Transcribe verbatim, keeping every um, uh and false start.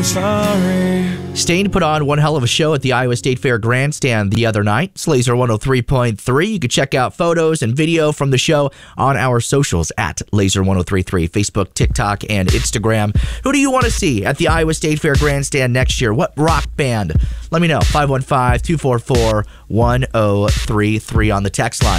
Sorry. Stained put on one hell of a show at the Iowa State Fair Grandstand the other night. It's Laser one oh three point three. You can check out photos and video from the show on our socials at Laser one oh three three, Facebook, TikTok, and Instagram. Who do you want to see at the Iowa State Fair Grandstand next year? What rock band? Let me know. five one five, two four four, one oh three three on the text line.